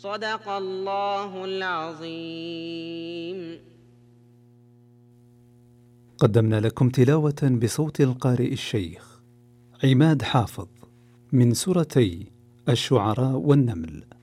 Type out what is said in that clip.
صدق الله العظيم. قدمنا لكم تلاوة بصوت القارئ الشيخ عماد حافظ من سورتي الشعراء والنمل.